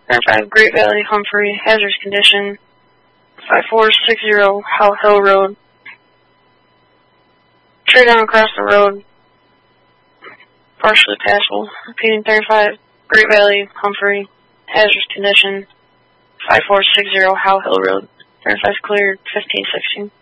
5 Great Valley, Humphrey, hazardous condition. 5460 Howe Hill Road. Straight down across the road, partially passable. Repeating 35 Great Valley, Humphrey, hazardous condition. 5460 Howe Hill Road. 35 cleared, 1516.